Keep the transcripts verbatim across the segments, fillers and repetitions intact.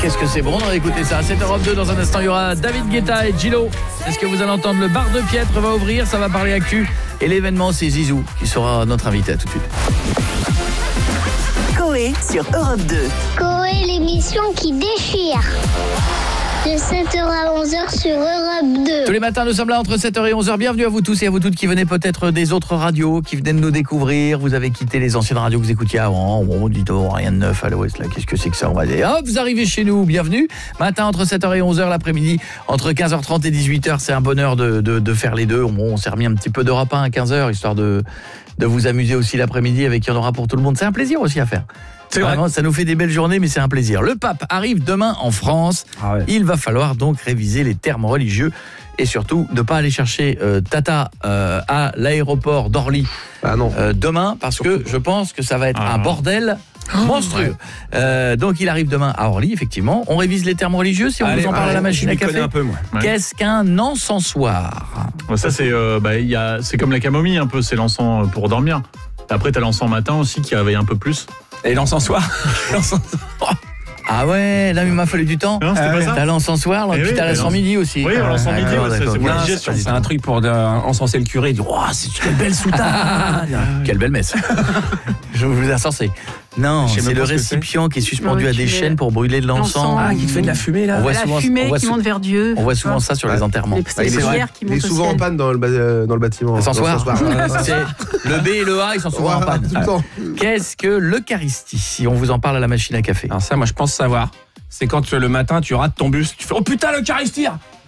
qu'est-ce que c'est bon, on va écouter ça. C'est Europe deux, dans un instant, il y aura David Guetta et Gillo. Est-ce que vous allez entendre, le bar de Piètre va ouvrir, ça va parler actu. Et l'événement, c'est Zizou qui sera notre invité. À tout de suite. Coé sur Europe deux. Coé, l'émission qui déchire. De sept heures à onze heures sur Europe deux. Tous les matins, nous sommes là entre sept heures et onze heures. Bienvenue à vous tous et à vous toutes qui venez peut-être des autres radios, qui venez de nous découvrir. Vous avez quitté les anciennes radios que vous écoutiez avant. Bon, dites oh, rien de neuf à l'ouest là. Qu'est-ce que c'est que ça? On va dire hop, vous arrivez chez nous. Bienvenue. Matin entre sept heures et onze heures, l'après-midi entre quinze heures trente et dix-huit heures. C'est un bonheur de, de, de faire les deux. Bon, on s'est remis un petit peu de rapin à quinze heures histoire de de vous amuser aussi l'après-midi avec qui en aura pour tout le monde. C'est un plaisir aussi à faire. C'est vraiment, ça nous fait des belles journées, mais c'est un plaisir. Le pape arrive demain en France. Ah ouais. Il va falloir donc réviser les termes religieux et surtout ne pas aller chercher euh, Tata euh, à l'aéroport d'Orly ah non. Euh, demain, parce que je pense que ça va être ah un non. bordel monstrueux. Ouais. Euh, donc il arrive demain à Orly, effectivement. On révise les termes religieux si on allez, vous en parle allez, à la machine à café. Un peu, moi. Ouais. Qu'est-ce qu'un encensoir? Ouais, ça c'est euh, bah, y a, c'est comme la camomille un peu, c'est l'encens pour dormir. Après t'as l'encens matin aussi qui réveille un peu plus. Et l'encensoir. Ah ouais, là il m'a fallu du temps. Non, c'était ah, pas ça. T'as l'encensoir, là, et puis oui, t'as l'encens midi aussi. Oui, l'encens midi, ouais, c'est, c'est pour la digestion. C'est un truc pour encenser le curé. Il dit, oh, c'est quelle belle soutane. Quelle belle messe. Je vous ai encensé. Non, c'est le récipient qui est suspendu à des chaînes pour brûler de l'encens. Ah, qui fait de la fumée là. On voit souvent, la fumée on voit qui monte vers Dieu. On voit souvent ça sur les enterrements. Les prières qui montent au ciel. Il est souvent en panne dans le, dans le bâtiment. L'encensoir. Le B et le A, ils sont souvent en panne. Qu'est-ce que l'Eucharistie? Si on vous en parle à la machine à café. Alors ça, moi je pense savoir. C'est quand le matin tu rates ton bus, tu fais oh putain l'Eucharistie.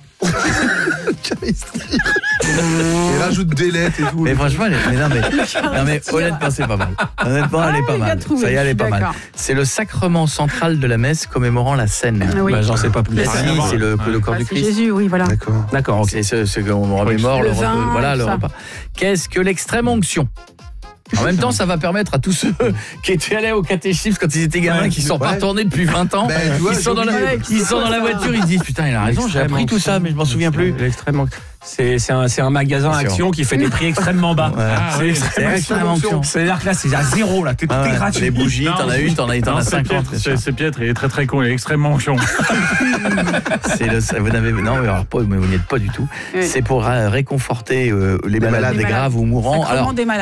Et rajoute des lettres et tout. Mais franchement, elle est, mais non mais, non mais honnêtement, c'est pas mal. Honnêtement, elle est pas mal. Ça y est, elle est pas mal. C'est le sacrement central de la messe commémorant la Seine. Oui. Bah, j'en sais pas plus. Si, c'est le, le corps du Christ. Jésus, oui, voilà. D'accord. D'accord. Okay. C'est ce qu'on remémore le, le vin, voilà le repas. Qu'est-ce que l'extrême onction? En même temps, ça va permettre à tous ceux qui étaient allés au catéchisme quand ils étaient gamins, ouais, qui sont ouais. pas retournés depuis vingt ans, ben, tu vois, ils sont dans la, ils sont dans la voiture, ils se disent putain, il a raison, j'ai appris tout ça, mais je m'en souviens plus. L'extrême C'est, c'est, un, c'est un magasin Action qui fait des prix extrêmement bas. Ouais. Ah, c'est, oui, c'est extrêmement Action. C'est-à-dire que là, c'est à zéro. Là. Tout ah, est gratuit. Les bougies, non, t'en as une, t'en as, t'en as cinquante. C'est, c'est Piètre, il est très très con, il est extrêmement chiant. C'est le, vous n'avez, non, mais alors, vous n'y êtes pas du tout. Oui. C'est pour réconforter euh, les, les malades, malades, les graves ou mourants. Alors,